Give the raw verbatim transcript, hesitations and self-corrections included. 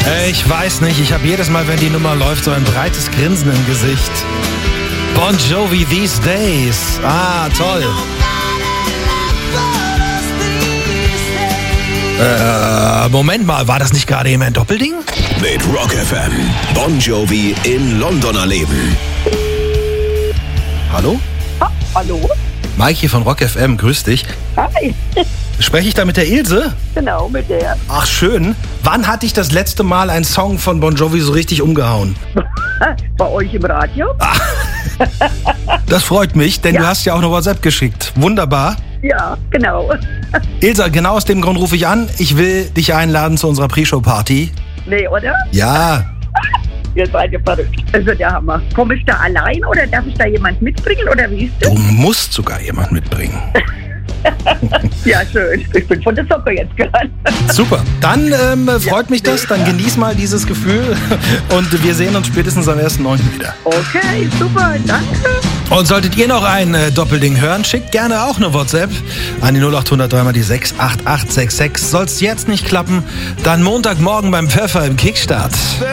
Äh, ich weiß nicht, ich habe jedes Mal, wenn die Nummer läuft, so ein breites Grinsen im Gesicht. Bon Jovi, These Days. Ah, toll. Äh, Moment mal, war das nicht gerade eben ein Doppelding? Mit Rock F M. Bon Jovi in London erleben. Hallo? Ah, hallo? Mike hier von Rock F M, grüß dich. Hi. Spreche ich da mit der Ilse? Genau, mit der. Ach, schön. Wann hatte ich das letzte Mal einen Song von Bon Jovi so richtig umgehauen? Bei euch im Radio? Das freut mich, denn Ja. du hast ja auch eine WhatsApp geschickt. Wunderbar. Ja, genau. Ilse, genau aus dem Grund rufe ich an. Ich will dich einladen zu unserer Pre-Show-Party. Nee, oder? Ja. Ihr seid ja verrückt. Das wird der Hammer. Komme ich da allein oder darf ich da jemand mitbringen oder wie ist das? Du musst sogar jemand mitbringen. Ja, schön. Ich bin von der Socke jetzt gehört. Super. Dann ähm, freut mich das. Dann genieß mal dieses Gefühl. Und wir sehen uns spätestens am ersten neunten wieder. Okay, super, danke. Und solltet ihr noch ein äh, Doppelding hören, schickt gerne auch eine WhatsApp an die null acht null null drei mal die sechs acht acht sechs sechs. Soll's jetzt nicht klappen, dann Montagmorgen beim Pfeffer im Kickstart.